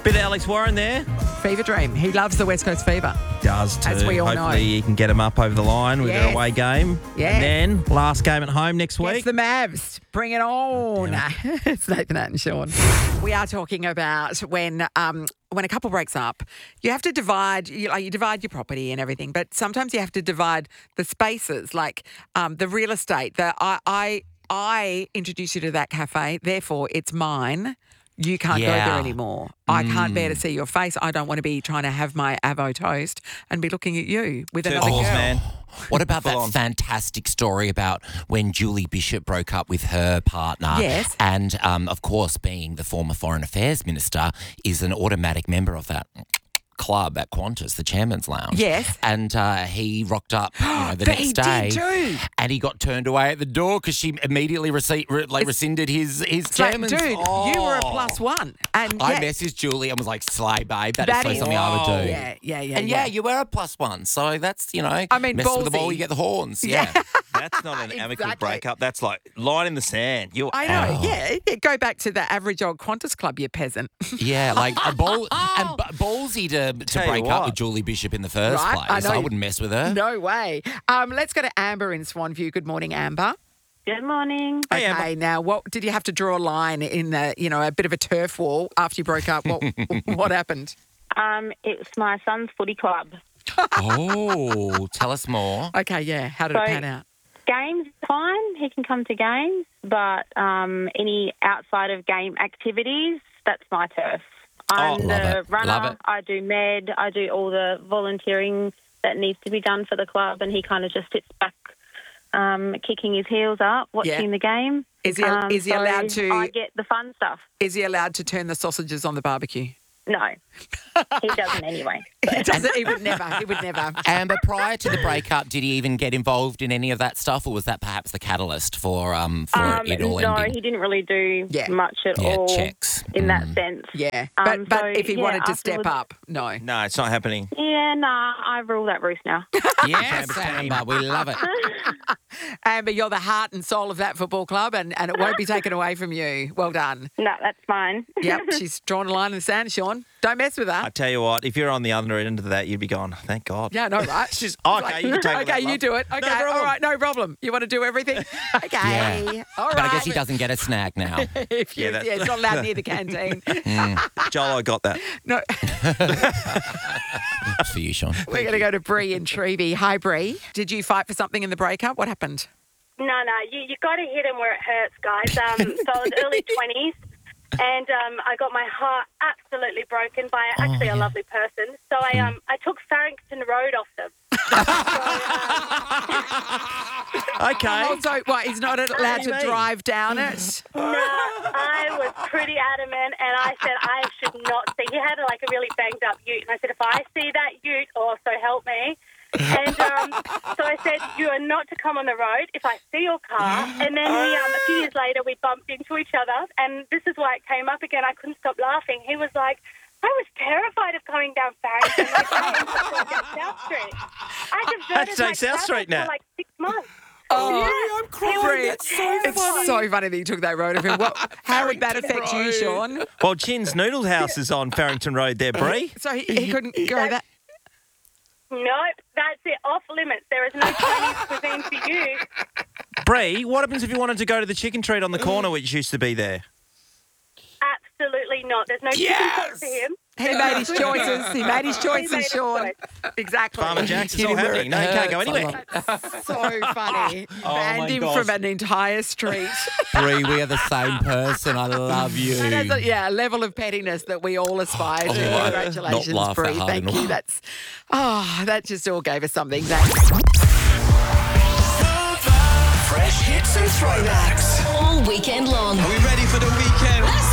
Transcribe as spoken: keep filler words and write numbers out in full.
Bit of Alex Warren there. Fever dream. He loves the West Coast Fever. Does too. As we all Hopefully know. he can get him up over the line with Yes. their away game. Yes. And then last game at home next week. It's the Mavs. Bring it on. It's Nathan Nat and Sean. We are talking about when um, when a couple breaks up, you have to divide, you, like, you divide your property and everything, but sometimes you have to divide the spaces, like um, the real estate. The, I, I, I introduced you to that cafe, therefore it's mine. You can't go Yeah. there anymore. I can't bear to see your face. I don't want to be trying to have my avo toast and be looking at you with Two another balls, girl. man. What about Full that on. fantastic story about when Julie Bishop broke up with her partner? Yes. And, um, of course, being the former Foreign Affairs Minister, is an automatic member of that club at Qantas, the Chairman's Lounge. Yes. And uh, he rocked up you know, the But next he day. did too. And he got turned away at the door because she immediately rece- re- like, rescinded his, his It's like, chairman's... dude, you were a plus one. And I yeah, messaged Julie and was like, slay, babe. That, that is is so something I would do. Yeah, yeah, yeah. And yeah, you were a plus one. So that's, you know, I mean, mess with the ball, ballsy. you get the horns. Yeah. That's not an amicable Exactly. breakup. That's like line in the sand. You're I know, Oh. yeah, yeah. Go back to the average old Qantas club, you peasant. Yeah, like a ball and b- ballsy to, to Tell you break up what. with Julie Bishop in the first Right, I place. know. I, wouldn't mess with her. No way. Um, let's go to Amber in Swanview. Good morning, Amber. Good morning. Hey, Okay, Amber. now what did you have to draw a line in the, you know, a bit of a turf wall after you broke up? What what happened? Um, it's my son's footy club. Oh, tell us more. Okay, yeah. How did it So- pan out? Games, fine. He can come to games, but um, any outside of game activities, that's my turf. I'm Oh, love the it. runner. Love it. I do med. I do all the volunteering that needs to be done for the club, and he kind of just sits back, um, kicking his heels up, watching Yeah. the game. Is he Um, is he so allowed to I get the fun stuff. is he allowed to turn the sausages on the barbecue? No, he doesn't anyway. He doesn't. He would never. He would never. Amber, prior to the breakup, did he even get involved in any of that stuff, or was that perhaps the catalyst for um for Um, it all no, ending? he didn't really do Yeah. much at Yeah, all checks. in that Mm. sense. Yeah, Um, but but so, if he yeah, wanted to step afterwards- up, no. No, it's not happening. Yeah, nah, I rule that roost now. Yes, Amber, we love it. Amber, you're the heart and soul of that football club, and, and it won't be taken away from you. Well done. No, that's mine. Yep, she's drawn a line in the sand, Sean. Don't mess with her. I tell you what, if you're on the other end of that, you'd be gone. Thank God. Yeah, no, right? She's oh, okay. You can take Okay, that, you love. do it. No Okay, all problem. right, no problem. You want to do everything? Okay, Yeah. all right. But I guess he doesnn't get a snack now. If you, Yeah, yeah, that's- it's not allowed near the canteen. Joel, I got that. No, It's for you, Sean. we're going to go to Bree in Treeby. Hi, Bree. Did you fight for something in the breakup? What happened? No, no, you you got to hit him where it hurts, guys. Um, so I was early twenties, and um, I got my heart absolutely broken by actually a lovely person. So I um I took Farrington Road off them. Okay. Also, what, he's not allowed to mean? drive down it? No, I was pretty adamant, and I said I should not see. He had like a really banged up ute, and I said if I see that ute, also help me. And um, so I said, you are not to come on the road if I see your car. And then we, um, a few years later, we bumped into each other. And this is why it came up again. I couldn't stop laughing. He was like, I was terrified of coming down Farrington. Like, I am going down South Street. I diverted Hashtag my South travel Street now. for like six months. Oh, Yeah. I'm crying. Bree, That's so it's funny. so funny that you took that road of him. What, how would that Farrington affect you, Road. Sean? Well, Chin's Noodle House is on Farrington Road there, Bree. So he, he couldn't go that. Nope, that's it. Off limits. There is no Chinese cuisine for you. Bree, what happens if you wanted to go to the chicken treat on the corner, which used to be there? Absolutely not. There's no chicken Yes! for him. He made his choices. He made his He made choices, his Sean. choice. Exactly. Farmer Jack's is Hit all him where happening. it No, you can't go hurts. I anywhere. love So funny. Oh, Banned my him gosh. from an entire street. Bree, we are the same person. I love you. And that's a, yeah, a level of pettiness that we all aspire to. Oh, I Congratulations, not laugh that Bree. hard Thank enough. you. That's oh, that just all gave us something. Thanks. Fresh hits and throwbacks. All weekend long. Are we ready for the weekend? Let's